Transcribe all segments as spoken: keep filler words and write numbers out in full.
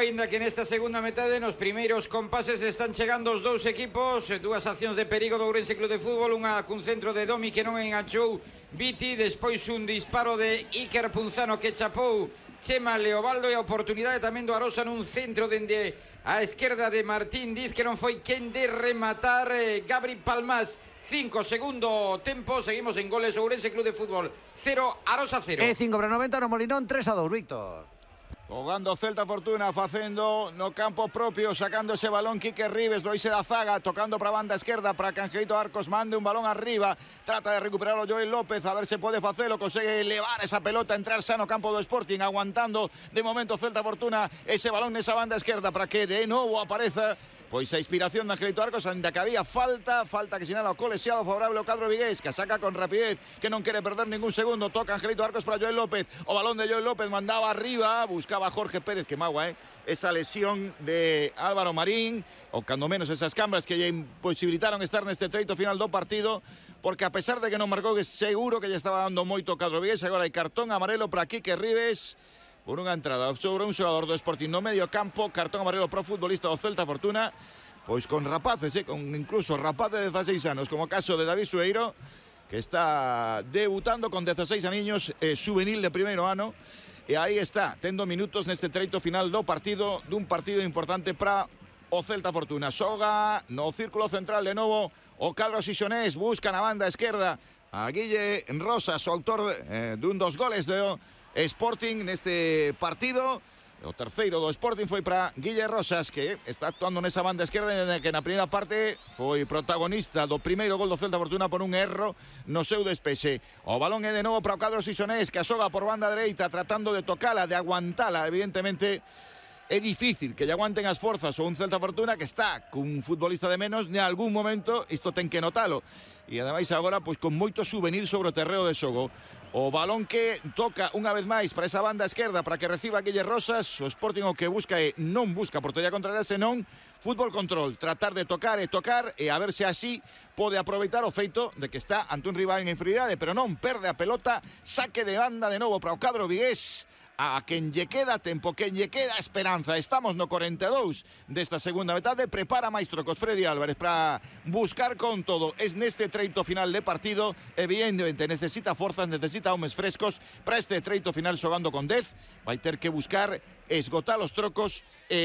ainda que nesta segunda metade nos primeiros compases están chegando os dous equipos, dúas accións de perigo do Ourense Club de Fútbol, unha cun centro de Domi que non enganchou Viti, despois un disparo de Iker Punzano que chapou Chema Leobaldo e a oportunidade tamén do Arosa nun centro dende a esquerda de Martín Diz que non foi quen de rematar. eh, Gabri Palmás. Cinco segundo tempo, seguimos en goles. Ourense Club de Fútbol cero, Arosa cero. E cinco para noventa no Molinón, tres a dos, Víctor. Jugando Celta Fortuna, facendo no campo propio, sacando ese balón Quique Rives, do Ise da Zaga, tocando para a banda esquerda para que Angelito Arcos mande un balón arriba, trata de recuperarlo Joel López, a ver se pode facelo, consegue elevar esa pelota, entrar xa no campo do Sporting, aguantando de momento Celta Fortuna ese balón nesa banda esquerda para que de novo apareza pois a inspiración de Angelito Arcos, ainda que había falta, falta que sinala o colexiado favorable ao cadro vigués, que saca con rapidez, que non quere perder ningún segundo, toca Angelito Arcos para Joel López, o balón de Joel López mandaba arriba, buscaba a Jorge Pérez, que magua, eh, esa lesión de Álvaro Marín, o cando menos esas cambras que lle imposibilitaron estar neste treito final do partido, porque a pesar de que non marcou, que seguro que lle estaba dando moito o cadro vigués, agora hai cartón amarelo para Quique Rives, por unha entrada sobre un xogador do Sporting no medio campo, cartón amarelo pro futbolista do Celta Fortuna, pois con rapaces, eh, con incluso rapaces de dezaseis anos, como o caso de David Sueiro, que está debutando con dezaseis aniños, eh, juvenil de primeiro ano, e aí está, tendo minutos neste treito final do partido, dun partido importante para o Celta Fortuna. Xoga no círculo central de novo o cadro xixonés, busca na banda esquerda a Guille Rosas, o autor eh, dun dos goles do Sporting neste partido. O terceiro do Sporting foi para Guille Rosas, que está actuando nesa banda esquerda, que na primeira parte foi protagonista do primeiro gol do Celta Fortuna por un erro no seu despexe. O balón é de novo para o cadro xixonés, que asoga por banda dereita tratando de tocala, de aguantala. Evidentemente é difícil que lle aguanten as forzas ou un Celta Fortuna que está cun futbolista de menos, en algún momento isto ten que notalo. E ademais agora pois con moito souvenir sobre o terreo de xogo. O balón que toca unha vez máis para esa banda esquerda para que reciba Guille Rosas. O Sporting o que busca é non busca portería contraria, senón fútbol control, tratar de tocar e tocar e a ver se así pode aproveitar o feito de que está ante un rival en inferioridade, pero non perde a pelota. Saque de banda de novo para o cadro vigués. A quen lle queda tempo, quen lle queda esperanza. Estamos no corenta e dous desta segunda metade. Prepara máis trocos Freddy Álvarez para buscar con todo. Es neste treito final de partido. Evidentemente necesita forzas, necesita homes frescos para este treito final xogando con dez. Vai ter que buscar esgotar os trocos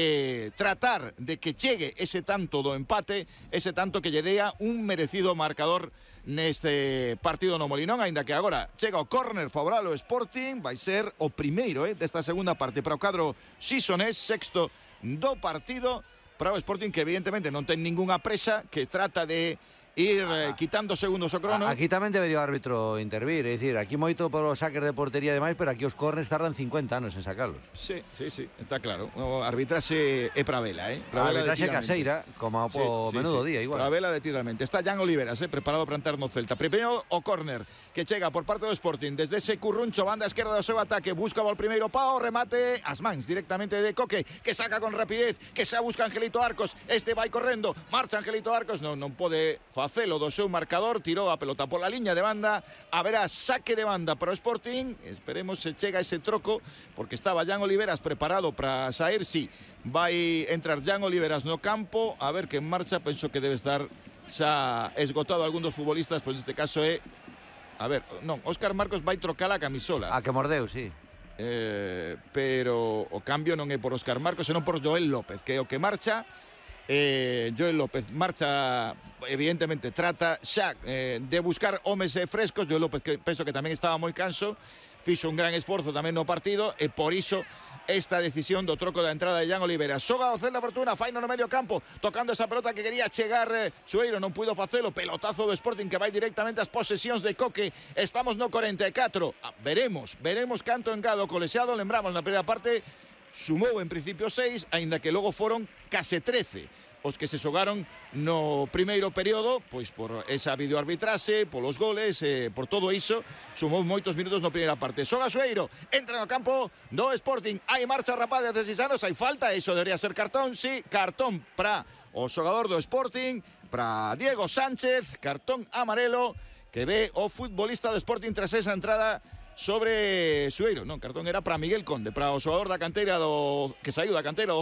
e tratar de que chegue ese tanto do empate, ese tanto que lle dea un merecido marcador neste partido no Molinón, aínda que agora chega o córner favorable ao Sporting. Vai ser o primeiro eh, desta segunda parte para o cadro xixonés, sexto do partido para o Sporting, que evidentemente non ten ningunha presa, que trata de ir eh, quitando segundos o crono. Aquí tamén debería o árbitro intervir, é dicir, aquí moito por os saques de portería e demais, pero aquí os corners tardan cincuenta anos en sacarlos. Sí, sí, sí, está claro. O arbitraxe é para vela, eh? Para arbitraxe caseira, como o sí, sí, menudo sí. día, igual. Para vela detidamente. Está Jan Oliveras, eh, preparado para entrar no Celta. Primeiro o córner que chega por parte do Sporting desde ese curruncho, banda esquerda do seu ataque, busca o primeiro pao, remate as mans directamente de Coque, que saca con rapidez, que xa busca Angelito Arcos, este vai correndo, marcha Angelito Arcos, non, non pode facelo do seu marcador, tirou a pelota por la liña de banda, haberá saque de banda para o Sporting. Esperemos se chega ese troco, porque estaba Jan Oliveras preparado para sair. Si, sí, vai entrar Jan Oliveras no campo, a ver que en marcha, penso que debe estar xa esgotado algún dos futbolistas, pois neste caso é, a ver, non, Óscar Marcos vai trocar a camisola. A que mordeu, sí. Eh, pero o cambio non é por Óscar Marcos, senón por Joel López, que é o que marcha. Eh, Joel López marcha, evidentemente trata xa eh, de buscar homes eh, frescos. Joel López, que penso que tamén estaba moi canso, fixo un gran esforzo tamén no partido, e por iso esta decisión do troco da entrada de Jan Oliveira. Xoga o Celta Fortuna, faino no medio campo, tocando esa pelota que quería chegar eh, Sueiro, non puido facelo. Pelotazo do Sporting que vai directamente ás posesións de Coque. Estamos no corenta e catro. Ah, veremos, veremos canto engado colexiado. Lembramos na primeira parte sumou en principio seis, aínda que logo foron case trece os que se xogaron no primeiro período, pois por esa videoarbitraxe, polos goles, eh, por todo iso, sumou moitos minutos na primeira parte. Xoga Sueiro, entra no campo do Sporting, hai marcha rapaz de dezaseis anos, hai falta, iso debería ser cartón, sí, cartón para o xogador do Sporting, para Diego Sánchez, cartón amarelo, que ve o futbolista do Sporting tras esa entrada sobre Sueiro. Non, cartón era para Miguel Conde, para o xogador da canteira do que saiu da canteira do